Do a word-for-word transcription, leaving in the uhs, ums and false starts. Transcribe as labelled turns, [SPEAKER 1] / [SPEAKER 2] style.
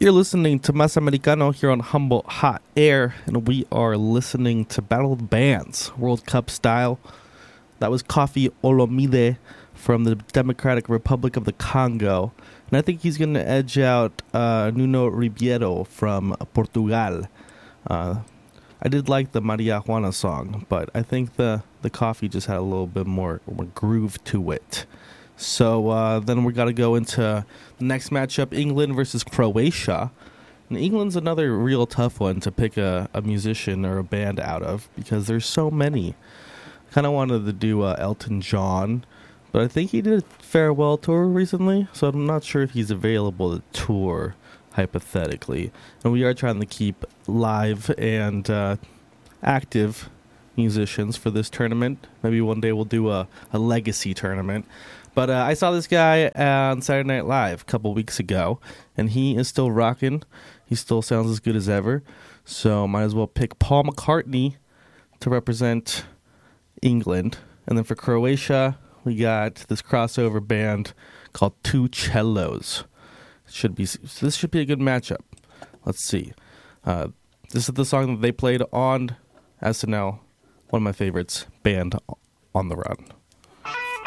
[SPEAKER 1] You're listening to Mas Americano here on Humboldt Hot Air, and we are listening to Battle of the Bands, World Cup style. That was Koffi Olomide from the Democratic Republic of the Congo, and I think he's going to edge out uh, Nuno Ribeiro from Portugal. Uh, I did like the Maria Juana song, but I think the, the Koffi just had a little bit more, more groove to it. So uh, then we got to go into the next matchup, England versus Croatia. And England's another real tough one to pick a, a musician or a band out of because there's so many. I kind of wanted to do uh, Elton John, but I think he did a farewell tour recently, so I'm not sure if he's available to tour, hypothetically. And we are trying to keep live and uh, active musicians for this tournament. Maybe one day we'll do a, a legacy tournament. But uh, I saw this guy on Saturday Night Live a couple weeks ago, and he is still rocking. He still sounds as good as ever. So might as well pick Paul McCartney to represent England. And then for Croatia, we got this crossover band called Two Cellos. Should be this should be a good matchup. Let's see. Uh, this is the song that they played on S N L. One of my favorites, Band on the Run.